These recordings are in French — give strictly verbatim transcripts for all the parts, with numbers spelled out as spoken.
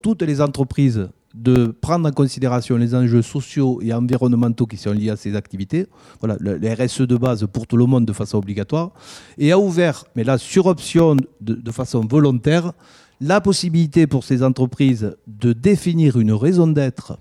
toutes les entreprises de prendre en considération les enjeux sociaux et environnementaux qui sont liés à ces activités. Voilà, le, les R S E de base pour tout le monde de façon obligatoire. Et a ouvert, mais là sur option de, de façon volontaire, la possibilité pour ces entreprises de définir une raison d'être.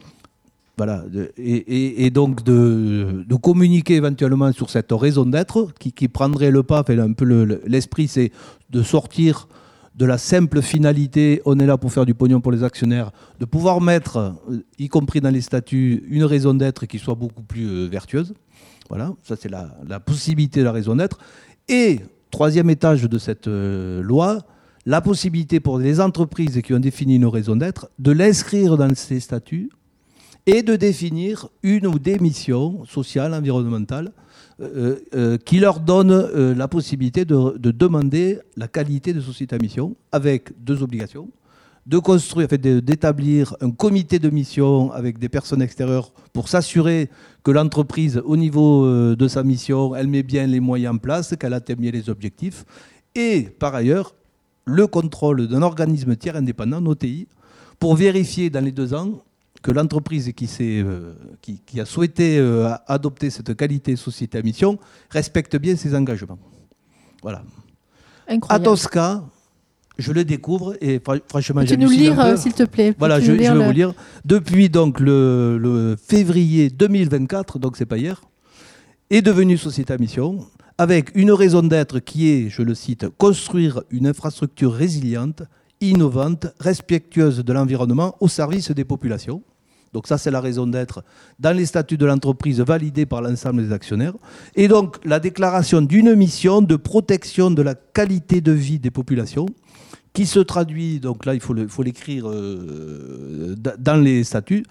Voilà, de, et, et, et donc de, de communiquer éventuellement sur cette raison d'être qui, qui prendrait le pas. Enfin, un peu le, l'esprit, c'est de sortir de la simple finalité, on est là pour faire du pognon pour les actionnaires, de pouvoir mettre, y compris dans les statuts, une raison d'être qui soit beaucoup plus euh, vertueuse. Voilà, ça c'est la, la possibilité de la raison d'être. Et, troisième étage de cette euh, loi, la possibilité pour les entreprises qui ont défini une raison d'être de l'inscrire dans ces statuts et de définir une ou des missions sociales, environnementales, Euh, euh, qui leur donne euh, la possibilité de, de demander la qualité de société à mission avec deux obligations, de construire, en fait, de, d'établir un comité de mission avec des personnes extérieures pour s'assurer que l'entreprise, au niveau euh, de sa mission, elle met bien les moyens en place, qu'elle atteigne bien les objectifs, et par ailleurs, le contrôle d'un organisme tiers indépendant, O T I, pour vérifier dans les deux ans que l'entreprise qui, euh, qui, qui a souhaité euh, adopter cette qualité société à mission respecte bien ses engagements. Voilà. Incroyable. Atosca, je le découvre et franchement, peux-tu nous lire, euh, s'il te plaît? Voilà, je, je vais le... vous lire. Depuis donc le, le février deux mille vingt-quatre, donc c'est pas hier, est devenue société à mission avec une raison d'être qui est, je le cite, construire une infrastructure résiliente, innovante, respectueuse de l'environnement au service des populations. Donc ça, c'est la raison d'être dans les statuts de l'entreprise validés par l'ensemble des actionnaires. Et donc, la déclaration d'une mission de protection de la qualité de vie des populations qui se traduit, donc là, il faut, le, il faut l'écrire euh, dans les statuts,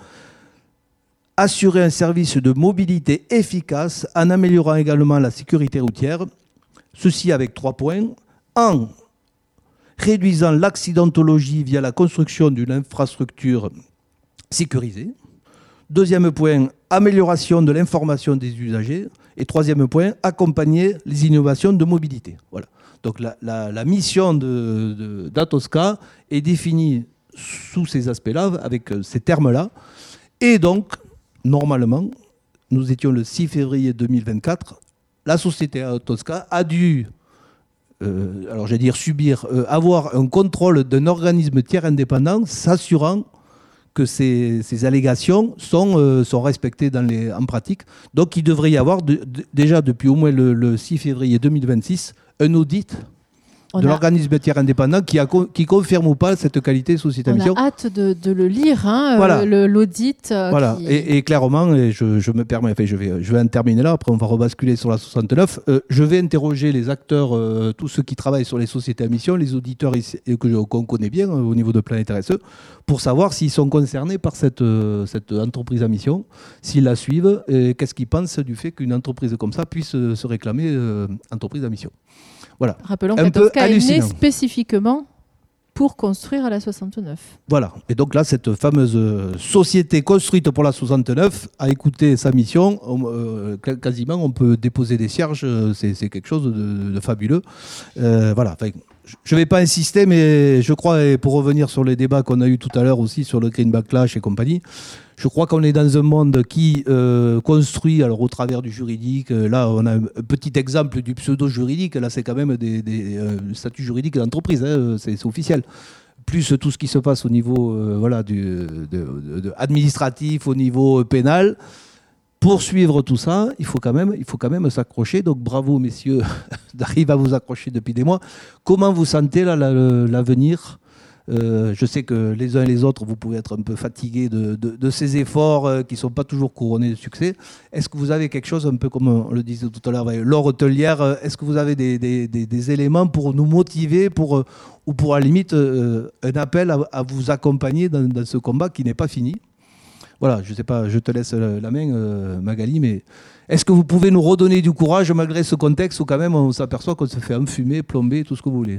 assurer un service de mobilité efficace en améliorant également la sécurité routière, ceci avec trois points. Un, réduisant l'accidentologie via la construction d'une infrastructure sécurisée. Deuxième point, amélioration de l'information des usagers. Et troisième point, accompagner les innovations de mobilité. Voilà. Donc la, la, la mission de, de, d'Atosca est définie sous ces aspects-là, avec ces termes-là. Et donc, normalement, nous étions le six février deux mille vingt-quatre, la société Atosca a dû, euh, alors j'allais dire subir, euh, avoir un contrôle d'un organisme tiers indépendant s'assurant que ces, ces allégations sont, euh, sont respectées dans les, en pratique. Donc il devrait y avoir de, de, déjà depuis au moins le, le six février deux mille vingt-six un audit On de a... l'organisme tiers indépendant qui, a, qui confirme ou pas cette qualité société à mission. On a hâte de, de le lire, hein, voilà. le, l'audit. Euh, voilà. qui... et, et clairement, et je, je me permets, enfin, je, vais, je vais en terminer là, après on va rebasculer sur la soixante-neuf. Euh, je vais interroger les acteurs, euh, tous ceux qui travaillent sur les sociétés à mission, les auditeurs ici, que, qu'on connaît bien euh, au niveau de Planète R S E, pour savoir s'ils sont concernés par cette, euh, cette entreprise à mission, s'ils la suivent, et qu'est-ce qu'ils pensent du fait qu'une entreprise comme ça puisse euh, se réclamer euh, entreprise à mission. Voilà. Rappelons qu'Atosca est né spécifiquement pour construire à la soixante-neuf. Voilà. Et donc là, cette fameuse société construite pour la soixante-neuf a écouté sa mission. Euh, quasiment, on peut déposer des cierges. C'est, c'est quelque chose de, de fabuleux. Euh, voilà. Enfin, je ne vais pas insister, mais je crois, et pour revenir sur les débats qu'on a eus tout à l'heure aussi sur le Green Backlash et compagnie, je crois qu'on est dans un monde qui euh, construit, alors au travers du juridique, euh, là on a un petit exemple du pseudo-juridique, là c'est quand même des, des euh, statuts juridiques d'entreprise, hein, c'est, c'est officiel. Plus tout ce qui se passe au niveau euh, voilà, du, de, de, de administratif, au niveau pénal. Pour suivre tout ça, il faut quand même, il faut quand même s'accrocher. Donc bravo messieurs d'arriver à vous accrocher depuis des mois. Comment vous sentez là, l'avenir ? Euh, je sais que les uns et les autres, vous pouvez être un peu fatigués de, de, de ces efforts euh, qui ne sont pas toujours couronnés de succès. Est-ce que vous avez quelque chose, un peu comme on le disait tout à l'heure, Laure Hôtelière, euh, est-ce que vous avez des, des, des, des éléments pour nous motiver pour, euh, ou pour à la limite euh, un appel à, à vous accompagner dans, dans ce combat qui n'est pas fini ? Voilà, je ne sais pas, je te laisse la main, euh, Magali, mais est-ce que vous pouvez nous redonner du courage malgré ce contexte où quand même on s'aperçoit qu'on se fait enfumer, plomber, tout ce que vous voulez ?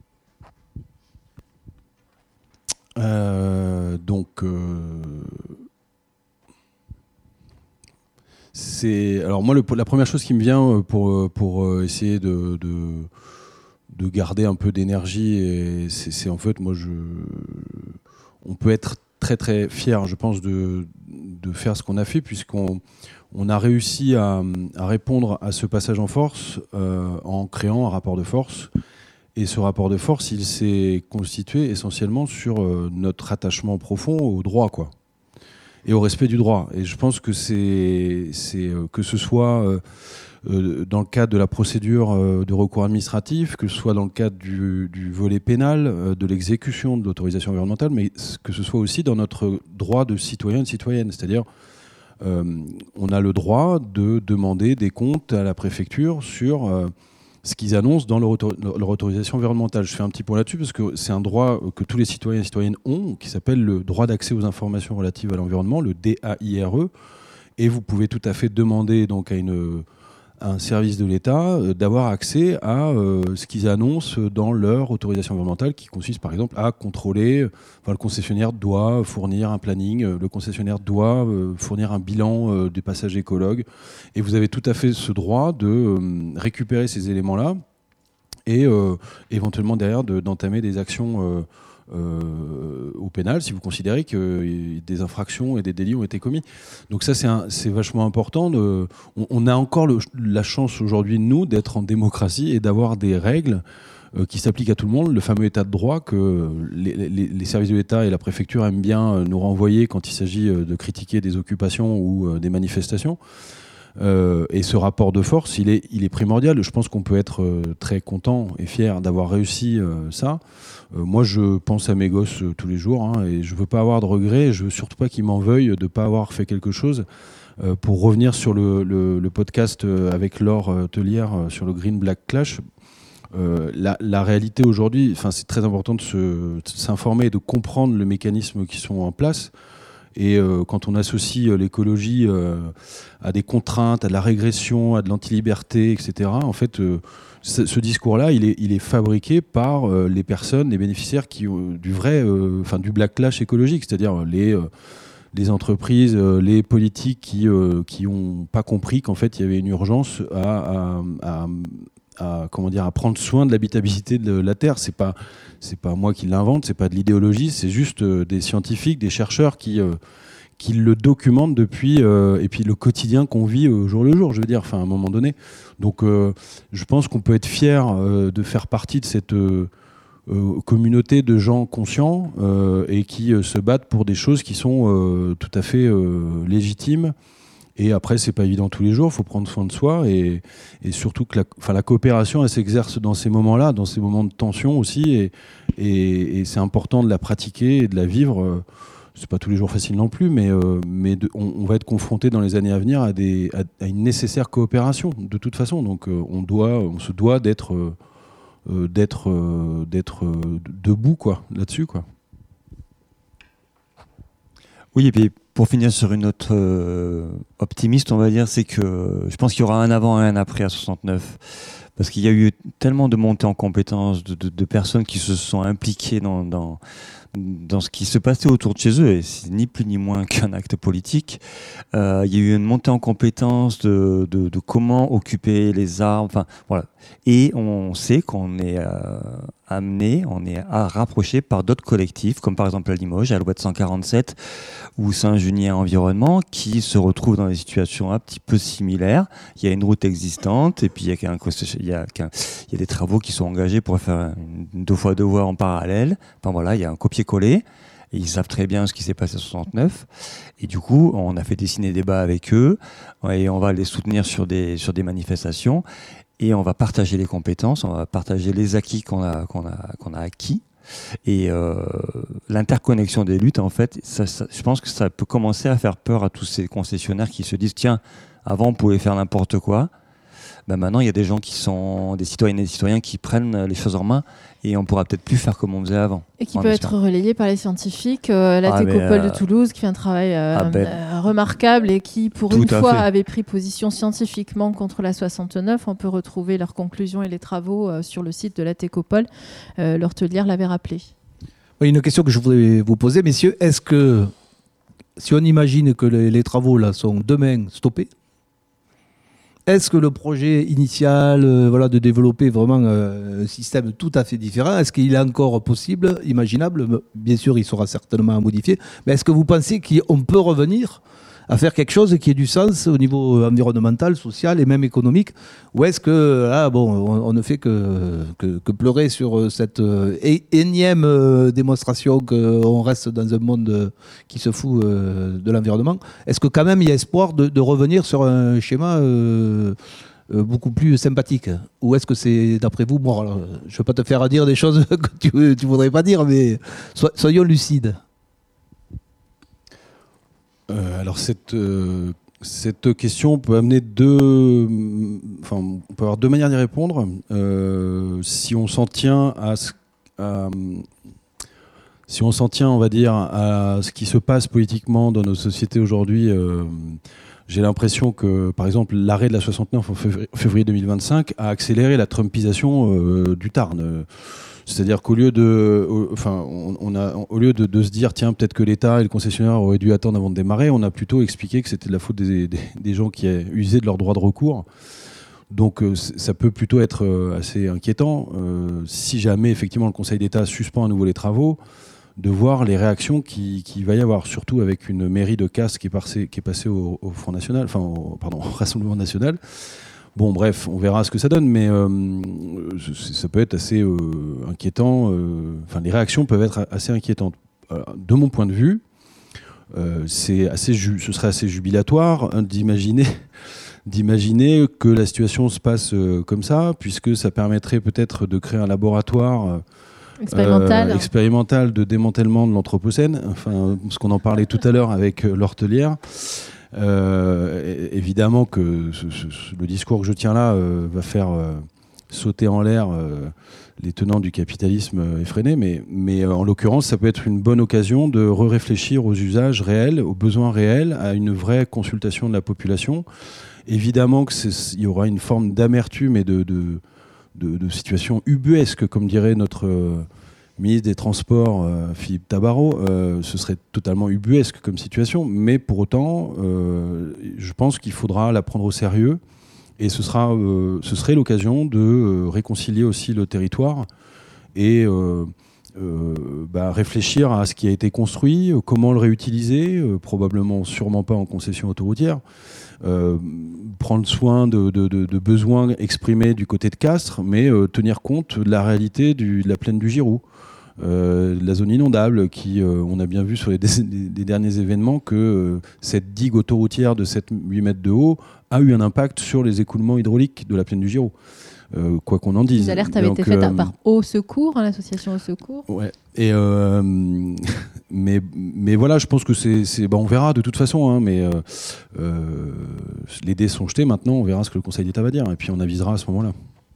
Euh, donc, euh, c'est alors moi le, la première chose qui me vient pour pour essayer de de, de garder un peu d'énergie, et c'est, c'est en fait moi je on peut être très très fier, je pense, de, de faire ce qu'on a fait, puisqu'on on a réussi à, à répondre à ce passage en force euh, en créant un rapport de force. Et ce rapport de force, il s'est constitué essentiellement sur euh, notre attachement profond au droit, quoi, et au respect du droit. Et je pense que c'est, c'est euh, que ce soit euh, euh, dans le cadre de la procédure euh, de recours administratif, que ce soit dans le cadre du, du volet pénal, euh, de l'exécution de l'autorisation environnementale, mais que ce soit aussi dans notre droit de citoyen et de citoyenne. C'est-à-dire, euh, on a le droit de demander des comptes à la préfecture sur euh, ce qu'ils annoncent dans leur, autor- leur autorisation environnementale. Je fais un petit point là-dessus parce que c'est un droit que tous les citoyens et citoyennes ont, qui s'appelle le droit d'accès aux informations relatives à l'environnement, le D A I R E. Et vous pouvez tout à fait demander donc à, une, à un service de l'État euh, d'avoir accès à euh, ce qu'ils annoncent dans leur autorisation environnementale, qui consiste par exemple à contrôler, enfin, le concessionnaire doit fournir un planning, euh, le concessionnaire doit euh, fournir un bilan euh, des passages écologues. Et vous avez tout à fait ce droit de euh, récupérer ces éléments-là et euh, éventuellement derrière de, d'entamer des actions euh, euh, au pénal si vous considérez que des infractions et des délits ont été commis. Donc ça, c'est, un, c'est vachement important. De, on, on a encore le, la chance aujourd'hui, nous, d'être en démocratie et d'avoir des règles euh, qui s'appliquent à tout le monde. Le fameux état de droit que les, les, les services de l'État et la préfecture aiment bien nous renvoyer quand il s'agit de critiquer des occupations ou euh, des manifestations. Euh, et ce rapport de force, il est, il est primordial. Je pense qu'on peut être euh, très content et fier d'avoir réussi euh, ça. Euh, moi, je pense à mes gosses euh, tous les jours, hein, et je veux pas avoir de regrets. Je veux surtout pas qu'ils m'en veuillent de pas avoir fait quelque chose. Euh, pour revenir sur le, le, le podcast euh, avec Laure Tellière euh, sur le Green Black Clash, euh, la, la réalité aujourd'hui, enfin, c'est très important de, se, de s'informer et de comprendre les mécanismes qui sont en place. Et euh, quand on associe euh, l'écologie euh, à des contraintes, à de la régression, à de l'antiliberté, et cetera, en fait, euh, ce, ce discours-là, il est, il est fabriqué par euh, les personnes, les bénéficiaires qui ont du vrai, enfin euh, du backlash écologique, c'est-à-dire les, euh, les entreprises, euh, les politiques qui euh, qui ont pas compris qu'en fait il y avait une urgence à, à, à à comment dire à prendre soin de l'habitabilité de la Terre. C'est pas c'est pas moi qui l'invente, c'est pas de l'idéologie, c'est juste euh, des scientifiques, des chercheurs qui euh, qui le documentent depuis euh, et puis le quotidien qu'on vit au jour le jour, je veux dire, enfin à un moment donné. Donc euh, je pense qu'on peut être fier euh, de faire partie de cette euh, euh, communauté de gens conscients euh, et qui euh, se battent pour des choses qui sont euh, tout à fait euh, légitimes. Et après, c'est pas évident tous les jours, il faut prendre soin de soi et, et surtout que la, enfin, la coopération, elle s'exerce dans ces moments-là, dans ces moments de tension aussi, et, et, et c'est important de la pratiquer et de la vivre. C'est pas tous les jours facile non plus, mais, euh, mais de, on, on va être confronté dans les années à venir à, des, à, à une nécessaire coopération de toute façon. Donc euh, on, doit, on se doit d'être, euh, d'être, euh, d'être euh, debout quoi, là-dessus, quoi. Oui, et puis pour finir sur une note euh, optimiste, on va dire, c'est que je pense qu'il y aura un avant et un après à soixante-neuf. Parce qu'il y a eu tellement de montées en compétences, de, de, de personnes qui se sont impliquées dans, dans, dans ce qui se passait autour de chez eux, et c'est ni plus ni moins qu'un acte politique. Euh, il y a eu une montée en compétences de, de, de comment occuper les armes, enfin voilà. Et on sait qu'on est euh, amené, on est à rapprocher par d'autres collectifs, comme par exemple à Limoges, à l'Ouest cent quarante-sept, ou Saint-Junien Environnement, qui se retrouvent dans des situations un petit peu similaires. Il y a une route existante, et puis il y a, qu'un, il y a, qu'un, il y a des travaux qui sont engagés pour faire une deux fois deux voies en parallèle. Enfin voilà, il y a un copier-coller. Et ils savent très bien ce qui s'est passé en soixante-neuf. Et du coup, on a fait dessiner des débats avec eux, et on va les soutenir sur des, sur des manifestations. Et on va partager les compétences, on va partager les acquis qu'on a, qu'on a, qu'on a acquis. Et euh, l'interconnexion des luttes, en fait, ça, ça, je pense que ça peut commencer à faire peur à tous ces concessionnaires qui se disent « Tiens, avant, on pouvait faire n'importe quoi. » Ben maintenant, il y a des gens qui sont des citoyennes et des citoyens qui prennent les choses en main et on pourra peut-être plus faire comme on faisait avant. Et qui peut être relayé par les scientifiques. Euh, la ah Técopole euh... de Toulouse qui fait un travail euh, ah ben... euh, remarquable et qui, pour Tout une fois, fait. avait pris position scientifiquement contre la soixante-neuf. On peut retrouver leurs conclusions et les travaux euh, sur le site de la Técopole. Euh, Laure Tellière l'avait rappelé. Oui, une question que je voudrais vous poser, messieurs. Est-ce que, si on imagine que les, les travaux là sont demain stoppés, est-ce que le projet initial, euh, voilà, de développer vraiment euh, un système tout à fait différent, est-ce qu'il est encore possible, imaginable? Bien sûr, il sera certainement modifié, mais est-ce que vous pensez qu'on peut revenir à faire quelque chose qui ait du sens au niveau environnemental, social et même économique? Ou est-ce que là, bon, on, on ne fait que, que, que pleurer sur cette euh, énième euh, démonstration qu'on reste dans un monde qui se fout euh, de l'environnement? Est-ce que quand même il y a espoir de, de revenir sur un schéma euh, euh, beaucoup plus sympathique? Ou est-ce que c'est, d'après vous, bon, alors, je ne veux pas te faire dire des choses que tu ne voudrais pas dire, mais so, soyons lucides. Euh, alors cette, euh, cette question peut amener deux, enfin on peut avoir deux manières d'y répondre. Euh, si on s'en tient à, ce, à si on s'en tient, on va dire, à ce qui se passe politiquement dans nos sociétés aujourd'hui, euh, j'ai l'impression que, par exemple, l'arrêt de la soixante-neuf en février deux mille vingt-cinq a accéléré la trumpisation euh, du Tarn. C'est-à-dire qu'au lieu de, enfin, on, on a, au lieu de, de se dire, tiens, peut-être que l'État et le concessionnaire auraient dû attendre avant de démarrer, on a plutôt expliqué que c'était de la faute des, des, des gens qui usaient de leur droit de recours. Donc, euh, ça peut plutôt être euh, assez inquiétant, euh, si jamais, effectivement, le Conseil d'État suspend à nouveau les travaux, de voir les réactions qu'il qui va y avoir, surtout avec une mairie de Castres qui est passée, qui est passée au, au Front National, enfin, au, pardon, au Rassemblement National. Bon, bref, on verra ce que ça donne, mais euh, ça peut être assez euh, inquiétant. Euh, enfin, les réactions peuvent être assez inquiétantes. Alors, de mon point de vue, euh, c'est assez ju- ce serait assez jubilatoire hein, d'imaginer, d'imaginer que la situation se passe euh, comme ça, puisque ça permettrait peut-être de créer un laboratoire euh, expérimental. Euh, expérimental de démantèlement de l'Anthropocène, enfin, parce qu'on en parlait tout à l'heure avec euh, l'Hortelière. Euh, évidemment que ce, ce, le discours que je tiens là euh, va faire euh, sauter en l'air euh, les tenants du capitalisme euh, effréné, mais, mais euh, en l'occurrence, ça peut être une bonne occasion de re-réfléchir aux usages réels, aux besoins réels, à une vraie consultation de la population. Évidemment qu'il y aura une forme d'amertume et de, de, de, de situation ubuesque, comme dirait notre... Euh, ministre des Transports, euh, Philippe Tabarot, euh, ce serait totalement ubuesque comme situation, mais pour autant, euh, je pense qu'il faudra la prendre au sérieux, et ce, sera, euh, ce serait l'occasion de euh, réconcilier aussi le territoire et euh, euh, bah, réfléchir à ce qui a été construit, euh, comment le réutiliser, euh, probablement sûrement pas en concession autoroutière, euh, prendre soin de, de, de, de besoins exprimés du côté de Castres, mais euh, tenir compte de la réalité du, de la plaine du Giroux. Euh, la zone inondable, qui, euh, on a bien vu sur les, dé- les derniers événements que euh, cette digue autoroutière de sept à huit mètres de haut a eu un impact sur les écoulements hydrauliques de la plaine du Giroux. Euh, quoi qu'on en dise. Les alertes avaient Donc, été faites euh, par Au Secours, hein, l'association Au Secours. Ouais. Et euh, mais, mais voilà, je pense que c'est, c'est bah on verra de toute façon, hein, mais euh, euh, les dés sont jetés maintenant, on verra ce que le Conseil d'État va dire, et puis on avisera à ce moment-là.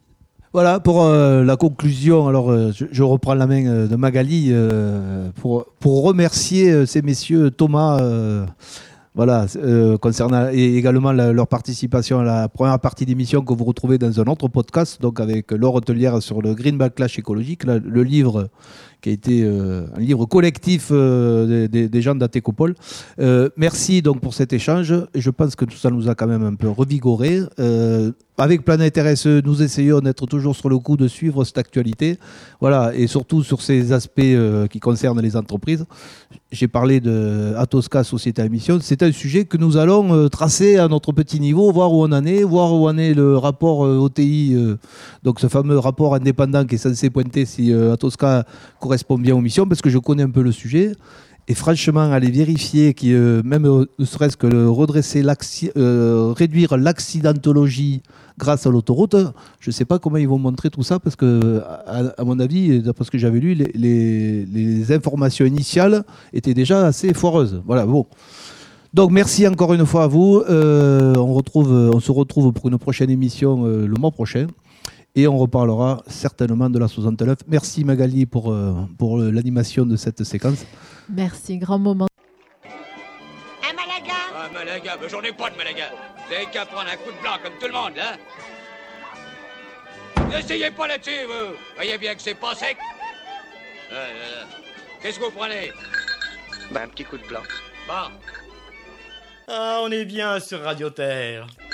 Voilà, pour euh, la conclusion, alors euh, je, je reprends la main euh, de Magali euh, pour, pour remercier euh, ces messieurs Thomas euh, voilà, euh, concernant et également la, leur participation à la première partie d'émission que vous retrouvez dans un autre podcast, donc avec Laure Hotelière sur le Green Backlash écologique, là, le livre qui a été euh, un livre collectif euh, des, des, des gens d'Atécopole. Euh, merci donc pour cet échange. Je pense que tout ça nous a quand même un peu revigoré. Euh, avec Planète R S E, nous essayons d'être toujours sur le coup de suivre cette actualité, voilà, et surtout sur ces aspects euh, qui concernent les entreprises. J'ai parlé de Atosca, Société à Mission. C'est un sujet que nous allons euh, tracer à notre petit niveau, voir où on en est, voir où en est le rapport euh, O T I, euh, donc ce fameux rapport indépendant qui est censé pointer si euh, Atosca correspond bien aux missions, parce que je connais un peu le sujet. Et franchement, aller vérifier, qui, euh, même euh, ne serait-ce que le redresser, euh, réduire l'accidentologie grâce à l'autoroute, je ne sais pas comment ils vont montrer tout ça, parce que, à, à mon avis, d'après ce que j'avais lu, les, les, les informations initiales étaient déjà assez foireuses. Voilà, bon. Donc, merci encore une fois à vous. Euh, on, retrouve, on se retrouve pour une prochaine émission euh, le mois prochain. Et on reparlera certainement de la soixante-neuf. Merci Magali pour, euh, pour l'animation de cette séquence. Merci, grand moment. Un Malaga. Ah, Malaga, mais j'en ai pas de Malaga. Vous avez qu'à prendre un coup de blanc comme tout le monde, là. N'essayez pas là-dessus, vous. Voyez bien que c'est pas sec. Ah, là, là. Qu'est-ce que vous prenez? Bah, un petit coup de blanc. Bon. Ah, on est bien sur Radio Terre.